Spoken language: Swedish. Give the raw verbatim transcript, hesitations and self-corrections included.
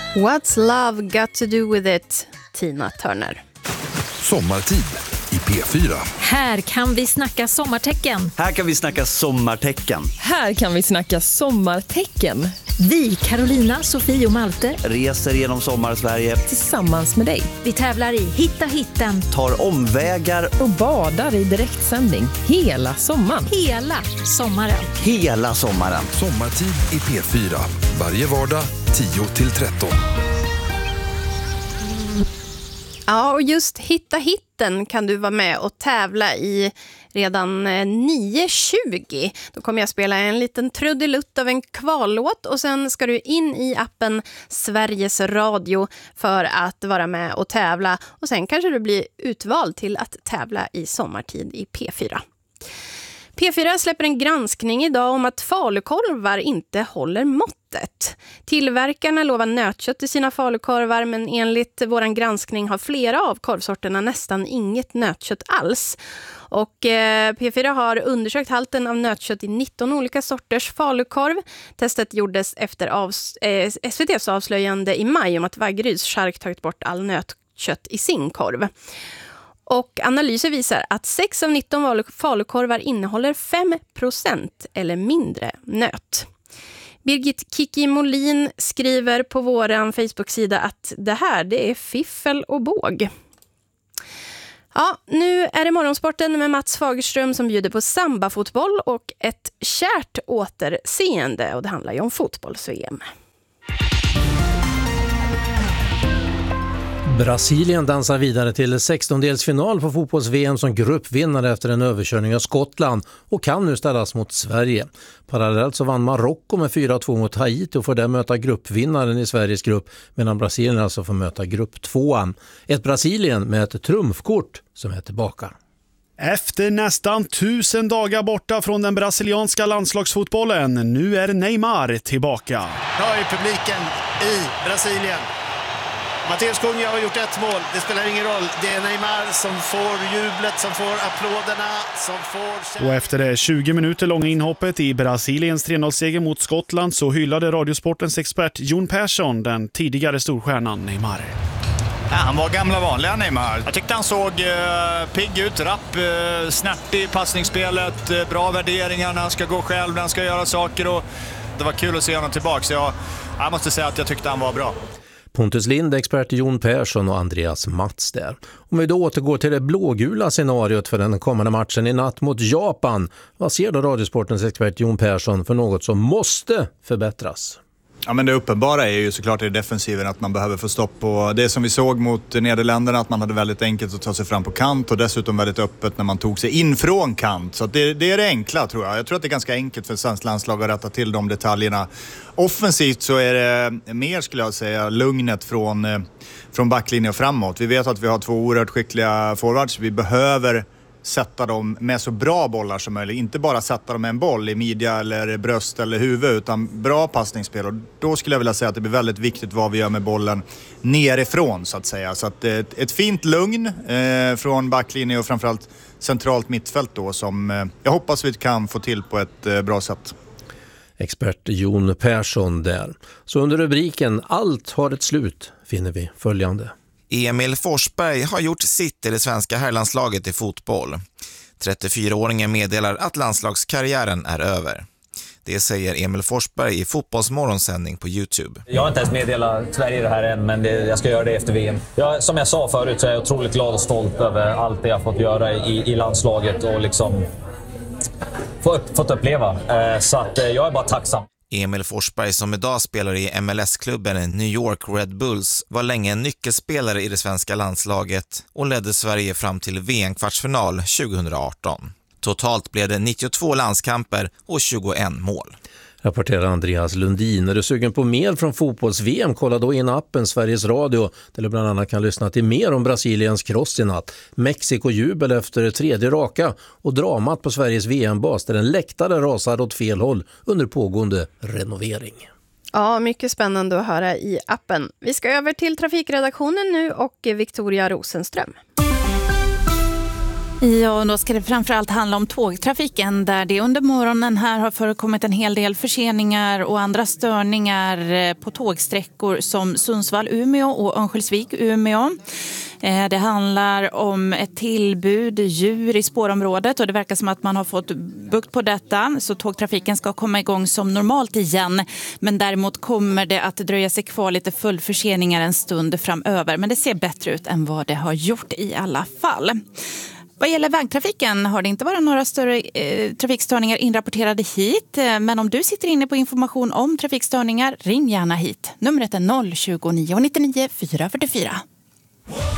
What's love got to do with it? Tina Turner. Sommartid i P fyra. Här kan vi snacka sommartecken. Här kan vi snacka sommartecken. Här kan vi snacka sommartecken. Vi, Carolina, Sofie och Malte, reser genom sommar-Sverige tillsammans med dig. vi tävlar i Hitta hitten tar omvägar Och badar i direktsändning hela sommaren. hela sommaren. hela sommaren. Sommartid i P fyra. Varje vardag tio till tretton. Ja, och just Hitta hitten kan du vara med och tävla i redan nio tjugo. Då kommer jag spela en liten trudelutt av en kvallåt och sen ska du in i appen Sveriges Radio för att vara med och tävla. Och sen kanske du blir utvald till att tävla i sommartid i P fyra. P fyra släpper en granskning idag om att falukorvar inte håller måttet. Tillverkarna lovar nötkött i sina falukorvar, men enligt våran granskning har flera av korvsorterna nästan inget nötkött alls. Och eh, P fyra har undersökt halten av nötkött i nitton olika sorters falukorv. Testet gjordes efter avs- eh, S V T:s avslöjande i maj om att Vaggeryds Chark tagit bort all nötkött i sin korv. Och analyser visar att sex av nitton falukorvar innehåller fem procent eller mindre nöt. Birgit Kiki Molin skriver på vår Facebook-sida att det här det är fiffel och båg. Ja, nu är det morgonsporten med Mats Fagerström som bjuder på sambafotboll och ett kärt återseende. Och det handlar ju om fotbolls-V M. Brasilien dansar vidare till sextondelsfinal på fotbolls-V M som gruppvinnare efter en överkörning av Skottland och kan nu ställas mot Sverige. Parallellt så vann Marocko med fyra två mot Haiti och får där möta gruppvinnaren i Sveriges grupp, medan Brasilien alltså får möta grupptvåan. Ett Brasilien med ett trumfkort som är tillbaka. Efter nästan tusen dagar borta från den brasilianska landslagsfotbollen, nu är Neymar tillbaka. Hör publiken i Brasilien. Matteus Cunha har gjort ett mål, det spelar ingen roll. Det är Neymar som får jublet, som får applåderna, som får... Och efter det tjugo minuter långa inhoppet i Brasiliens tre noll-seger mot Skottland så hyllade Radiosportens expert Jon Persson den tidigare storstjärnan Neymar. Ja, han var gamla vanliga Neymar. Jag tyckte han såg eh, pigg ut, rapp, eh, snärtig i passningsspelet, eh, bra värderingar när han ska gå själv, när han ska göra saker. Och det var kul att se honom tillbaka, så jag, jag måste säga att jag tyckte han var bra. Pontus Lind, expert Jon Persson och Andreas Mats där. Om vi då återgår till det blågula scenariot för den kommande matchen i natt mot Japan. Vad ser då Radiosportens expert Jon Persson för något som måste förbättras? Ja, men det uppenbara är ju såklart i defensiven att man behöver få stopp på det som vi såg mot Nederländerna, att man hade väldigt enkelt att ta sig fram på kant och dessutom väldigt öppet när man tog sig in från kant. Så det, det är det enkla, tror jag. Jag tror att det är ganska enkelt för svensk landslag att rätta till de detaljerna. Offensivt så är det mer, skulle jag säga, lugnet från, från backlinjen och framåt. Vi vet att vi har två oerhört skickliga forwards. Vi behöver sätta dem med så bra bollar som möjligt. Inte bara sätta dem med en boll i midja eller bröst eller huvud, utan bra passningsspel. Och då skulle jag vilja säga att det blir väldigt viktigt vad vi gör med bollen nerifrån, så att säga. Så att ett, ett fint lugn eh, från backlinjen och framförallt centralt mittfält då, som eh, jag hoppas vi kan få till på ett eh, bra sätt. Expert Jon Persson där. Så under rubriken Allt har ett slut finner vi följande. Emil Forsberg har gjort sitt i det svenska herrlandslaget i fotboll. trettiofyraåringen meddelar att landslagskarriären är över. Det säger Emil Forsberg i Fotbollsmorgonsändning på YouTube. Jag har inte ens meddelat Sverige det här än, men det, jag ska göra det efter V M. Jag, som jag sa förut så är jag otroligt glad och stolt över allt det jag fått göra i, i landslaget och liksom få, fått uppleva. Eh, så att, eh, jag är bara tacksam. Emil Forsberg, som idag spelar i M L S-klubben New York Red Bulls, var länge en nyckelspelare i det svenska landslaget och ledde Sverige fram till V M-kvartsfinal tjugohundraarton. Totalt blev det nittiotvå landskamper och tjugoett mål. Rapporterar Andreas Lundin. Är du sugen på mer från fotbolls-V M? Kolla då in appen Sveriges Radio där du bland annat kan lyssna till mer om Brasiliens kross i natt. Mexiko-jubel efter tredje raka och dramat på Sveriges V M-bas där en läktare rasar åt fel håll under pågående renovering. Ja, mycket spännande att höra i appen. Vi ska över till trafikredaktionen nu och Victoria Rosenström. Ja, då ska det framförallt handla om tågtrafiken där det under morgonen här har förekommit en hel del förseningar och andra störningar på tågsträckor som Sundsvall-Umeå och Örnsköldsvik-Umeå. Det handlar om ett tillbud djur i spårområdet och det verkar som att man har fått bukt på detta så tågtrafiken ska komma igång som normalt igen. Men däremot kommer det att dröja sig kvar lite följdförseningar en stund framöver. Men det ser bättre ut än vad det har gjort i alla fall. Vad gäller vägtrafiken har det inte varit några större eh, trafikstörningar inrapporterade hit. Men om du sitter inne på information om trafikstörningar, ring gärna hit. Numret är noll tjugo nio nittionio fyra fyrtiofyra.